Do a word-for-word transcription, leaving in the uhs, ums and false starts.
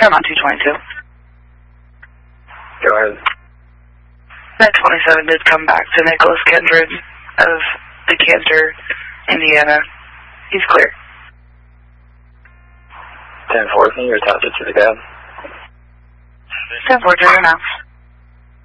Paramount two twenty-two. Go ahead. That twenty-seven did come back to Nicholas Kindred of Decanter, Indiana. He's clear. ten four, can you attach it to the cab? ten four, now.